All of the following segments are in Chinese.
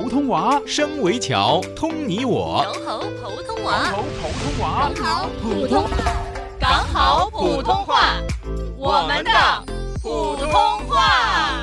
通話， 聲為橋，通你我。 港好普通話， 港好普通話， 港好普通話，我們的普通話。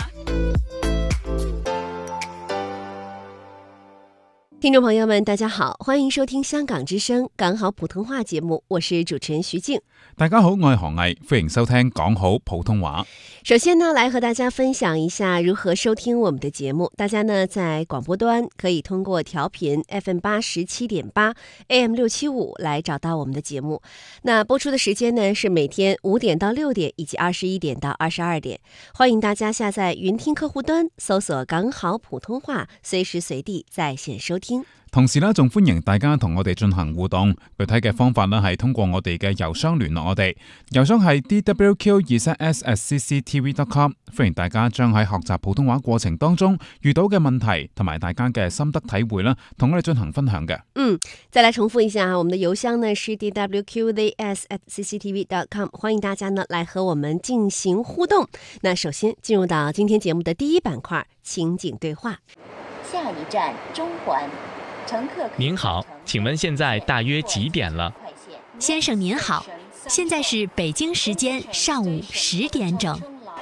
聽眾朋友們，大家好，歡迎收聽香港之聲港好普通話節目，我是主持人徐靜。 大家好，我係何毅，歡迎收聽港好普通話。 首先呢，來和大家分享一下如何收聽我們的節目。大家呢在廣播端可以通過調頻 FM87.8 AM675 來找到我們的節目。那播出的時間呢是每天5點到6點以及21點到22點。歡迎大家下載雲聽客戶端，搜索港好普通話，隨時隨地在線收聽。 同時呢，仲歡迎大家同我哋進行互動。具體嘅方法呢，係通過我哋嘅郵箱聯絡我哋，郵箱係 dwq2s@cctv.com。歡迎大家將喺學習普通話過程當中遇到嘅問題同埋大家嘅心得體會啦，同我哋進行分享嘅。 再來重複一下，我們的郵箱呢是 dwqs@cctv.com。歡迎大家呢來和我們進行互動。那首先進入到今天節目的第一板塊，情景對話。 下一站中環。 您好，請問現在大約幾點了？ 先生您好，現在是北京時間上午10點整。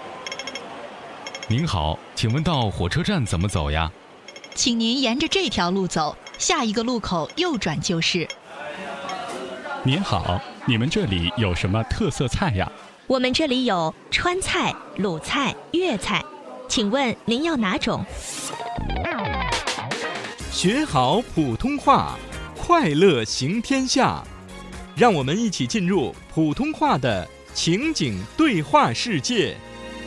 您好，請問到火車站怎麼走呀？ 請您沿着這條路走，下一個路口右轉就是。 您好，你們這裡有什麼特色菜呀？ 我們這裡有川菜、魯菜、粵菜，請問您要哪種？ 學好普通話，快樂行天下。讓我們一起進入普通話的情景對話世界。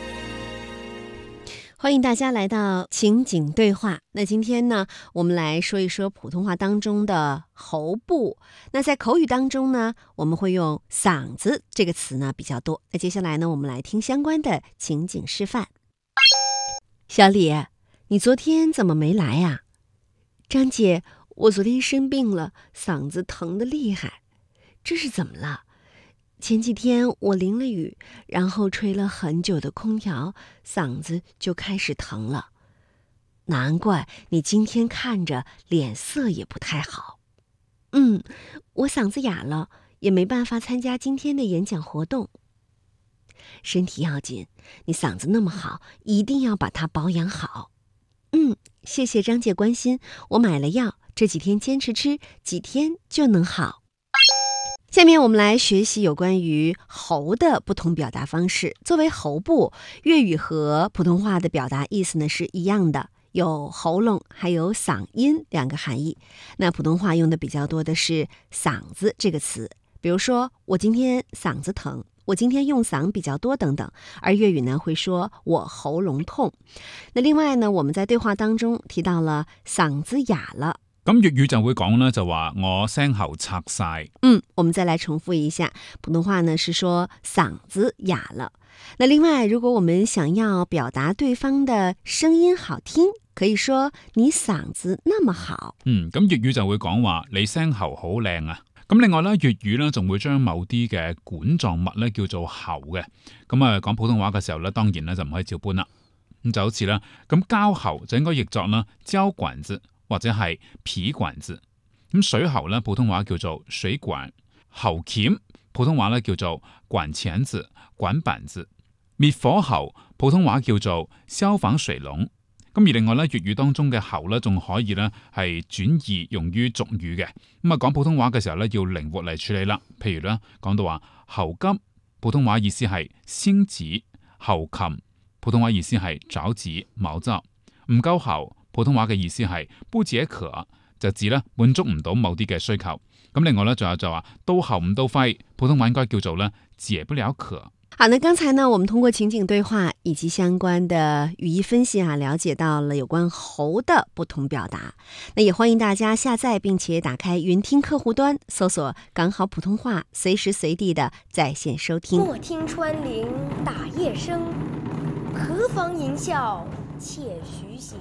歡迎大家來到情景對話。那今天呢，我們來說一說普通話當中的喉部。那在口語當中呢，我們會用嗓子這個詞呢比較多。那接下來呢，我們來聽相關的情景示範。小李，你昨天怎麼沒來呀？張姐，我昨天生病了，嗓子疼得厲害，這是怎麼了？前幾天我淋了雨，然後吹了很久的空調，嗓子就開始疼了。難怪你今天看着臉色也不太好。我嗓子啞了，也沒辦法參加今天的演講活動。身體要緊，你嗓子那麼好，一定要把它保養好。謝謝張姐關心，我買了藥，這幾天堅持吃，幾天就能好。下面我們來學習有關於喉的不同表達方式。作為喉部，粵語和普通話的表達意思呢是一樣的，有喉嚨還有嗓音兩個含義。那普通話用的比較多的是嗓子這個詞，比如說我今天嗓子疼，我今天用嗓比較多等等，而粵語呢會說我喉嚨痛。那另外呢，我們在對話當中提到了嗓子啞了， 咁粵語就會講呢，就話我聲喉拆晒。 我們再來重複一下，普通話呢是說嗓子啞了。那另外，如果我們想要表達對方的聲音好聽，可以說你嗓子那麼好。 咁粵語就會講話你聲喉好靚啊。咁另外咧，粵語咧仲會將某啲嘅管狀物咧叫做喉嘅。咁講普通話嘅時候咧，當然咧就唔可以照搬啦。咁就好似啦，咁膠喉就應該譯作啦膠管子或者係皮管子。咁水喉咧普通話叫做水管，喉鉗普通話咧叫做管鉗子、管板子。滅火喉普通話叫做消防水龍。咁而另外咧，粵語當中嘅喉咧，仲可以咧係轉移用於俗語嘅。咁講普通話嘅時候咧，要靈活嚟處理啦。譬如咧，講到話喉急，普通話意思係先急；喉擒，普通話意思係着急、毛躁；唔夠喉，普通話嘅意思係不解渴，就指咧滿足唔到某啲嘅需求。咁另外咧，仲有就話到喉唔到肺，普通話應該叫做咧解不了渴。 好，那剛才呢，我們通過情景對話以及相關的語義分析了解到了有關喉的不同表達。那也歡迎大家下載並且打開雲聽客戶端，搜索港好普通話，隨時隨地的在線收聽。 莫聽穿林打葉聲，何妨吟嘯且徐行。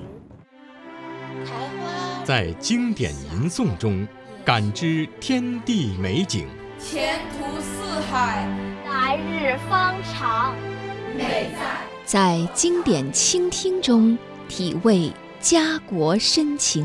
在經典吟誦中感知天地美景， 前途似海， 來日方長。 美在经典倾听中体味家国深情。